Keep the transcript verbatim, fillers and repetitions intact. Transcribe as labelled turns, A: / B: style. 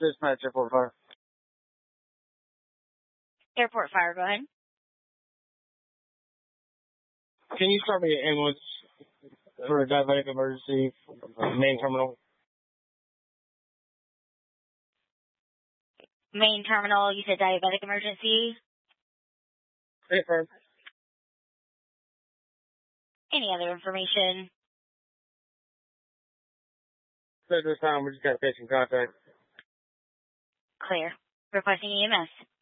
A: Dispatch Airport Fire.
B: Airport Fire, go ahead.
A: Can you start me an ambulance for a diabetic emergency, main terminal?
B: Main terminal, you said diabetic emergency?
A: Confirm.
B: Any other information?
A: So at this time, we just got patient contact.
B: Clear. Requesting E M S.